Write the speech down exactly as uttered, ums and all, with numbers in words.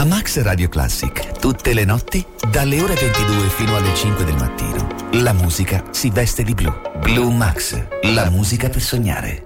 Max Radio Classic, tutte le notti, dalle ore ventidue fino alle cinque del mattino. La musica si veste di blu. Blue Max, la musica per sognare.